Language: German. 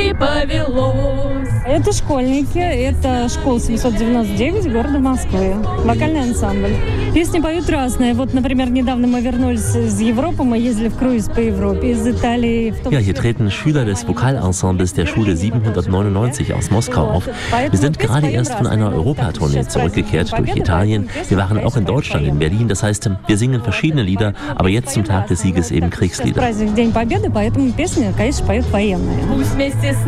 и повелось. Это школьники, это школа 799 города Москвы. Вокальный ансамбль. Песни поют разные. Вот, например, недавно мы вернулись из Европы, мы ездили в круиз по Европе, из Италии. Ja, hier treten Schüler des Vokalensembles der Schule 799 aus Moskau auf. Wir sind gerade erst von einer Europatournee zurückgekehrt durch Italien. Wir waren auch in Deutschland, in Berlin. Das heißt, wir singen verschiedene Lieder, aber jetzt zum Tag des Sieges eben Kriegslieder. Праздник День Победы, поэтому песни, конечно, поют военные. Пусть вместе с